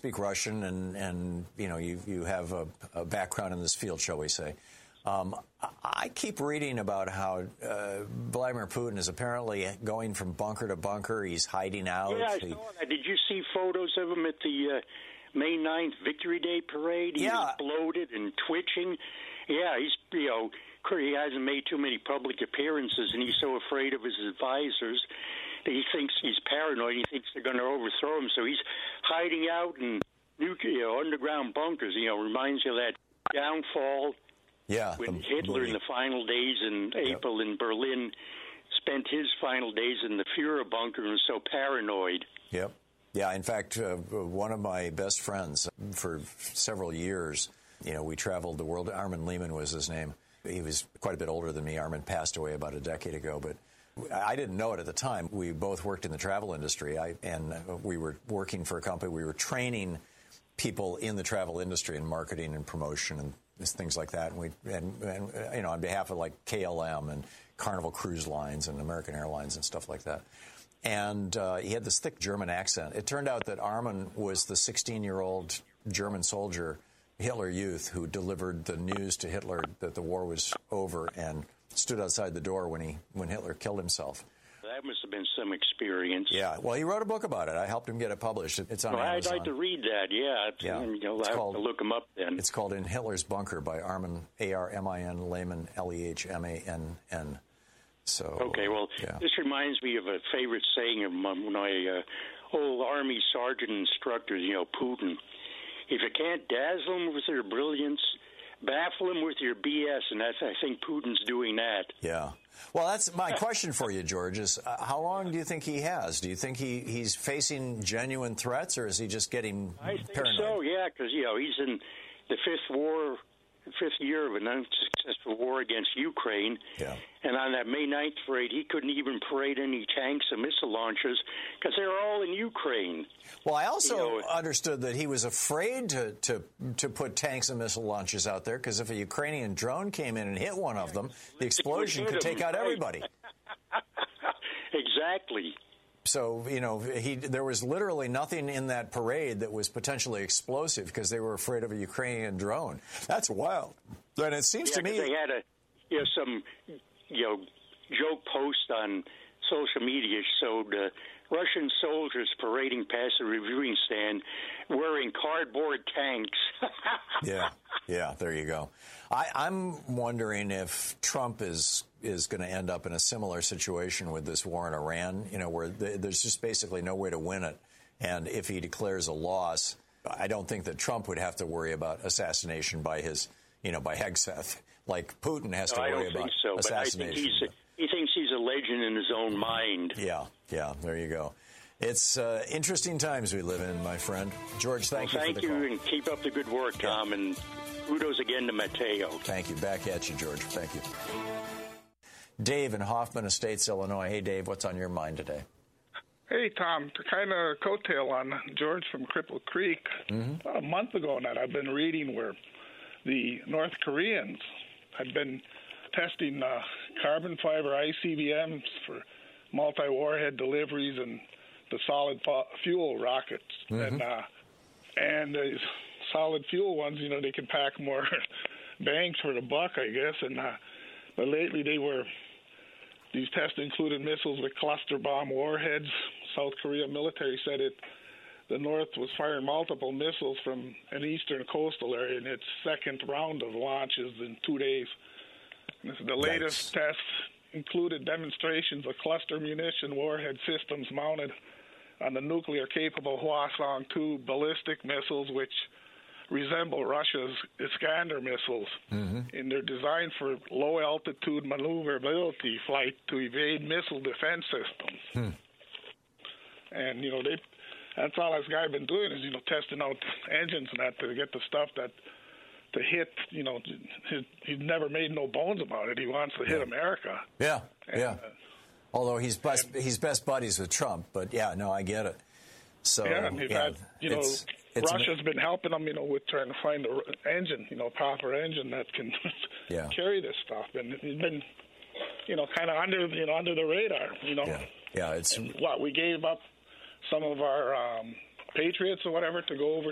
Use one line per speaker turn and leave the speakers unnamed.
speak Russian, and you have a background in this field, shall we say. I keep reading about how Vladimir Putin is apparently going from bunker to bunker. He's hiding out.
Yeah, I saw that. Did you see photos of him at the May 9th Victory Day parade? He was bloated and twitching. Yeah, he hasn't made too many public appearances, and he's so afraid of his advisors that he thinks he's paranoid. He thinks they're going to overthrow him, so he's hiding out in underground bunkers. Reminds you of that Downfall.
Yeah,
when Hitler in the final days in April in Berlin spent his final days in the Führer bunker and was so paranoid.
Yep. Yeah, in fact, one of my best friends for several years, we traveled the world. Armin Lehman was his name. He was quite a bit older than me. Armin passed away about a decade ago, but I didn't know it at the time. We both worked in the travel industry, and we were working for a company. We were training people in the travel industry in marketing and promotion and things like that. And on behalf of like KLM and Carnival Cruise Lines and American Airlines and stuff like that. And he had this thick German accent. It turned out that Armin was the 16-year-old German soldier, Hitler Youth, who delivered the news to Hitler that the war was over and stood outside the door when Hitler killed himself.
That must have been some experience.
Yeah, well, he wrote a book about it. I helped him get it published. It's on Amazon.
I'd like to read that, yeah. I'll have to look him up then.
It's called In Hitler's Bunker by Armin, A-R-M-I-N, Lehman, L-E-H-M-A-N-N. So,
okay, well, this reminds me of a favorite saying of my old Army sergeant instructors, Putin. If you can't dazzle them with your brilliance, baffle them with your BS, and I think Putin's doing that.
Yeah. Well, that's my question for you, George, is how long do you think he has? Do you think he's facing genuine threats, or is he just getting paranoid?
I think so, yeah, because, he's in the fifth year of an unsuccessful war against Ukraine.
Yeah.
And on that May 9th parade, he couldn't even parade any tanks and missile launchers because they were all in Ukraine.
Well, I also understood that he was afraid to put tanks and missile launchers out there because if a Ukrainian drone came in and hit one of them, the explosion could take out everybody.
Exactly.
So, there was literally nothing in that parade that was potentially explosive because they were afraid of a Ukrainian drone. That's wild. And it seems to me
they had some joke post on social media showed Russian soldiers parading past the reviewing stand wearing cardboard tanks.
Yeah, there you go. I'm wondering if Trump is going to end up in a similar situation with this war in Iran, where there's just basically no way to win it. And if he declares a loss, I don't think that Trump would have to worry about assassination by his, by Hegseth, like Putin has to worry about assassination.
But I think he thinks he's a legend in his own mind.
Yeah, there you go. It's interesting times we live in, my friend. George, thank you for the call.
Thank you, and keep up the good work, Tom, and kudos again to Mateo.
Thank you. Back at you, George. Thank you. Dave in Hoffman Estates, Illinois. Hey, Dave, what's on your mind today?
Hey, Tom, to kind of coattail on George from Cripple Creek, about a month ago now, I've been reading where the North Koreans had been testing carbon fiber ICBMs for multi-warhead deliveries and the solid fuel rockets. And the solid fuel ones, they can pack more bangs for the buck, I guess. And but lately these tests included missiles with cluster bomb warheads. South Korea military said the North was firing multiple missiles from an eastern coastal area in its second round of launches in 2 days. The latest tests included demonstrations of cluster munition warhead systems mounted on the nuclear-capable Hwasong-2 ballistic missiles, which resemble Russia's Iskander missiles. And they're designed for low-altitude maneuverability flight to evade missile defense systems. And, that's all this guy been doing is, testing out engines and that to get the stuff that to hit, he's never made no bones about it. He wants to hit America.
Although he's best buddies with Trump, but I get it. So
and Russia's been helping him, with trying to find an engine, proper engine that can carry this stuff, and he's been, kind of under the radar,
Yeah, it's
we gave up some of our Patriots or whatever to go over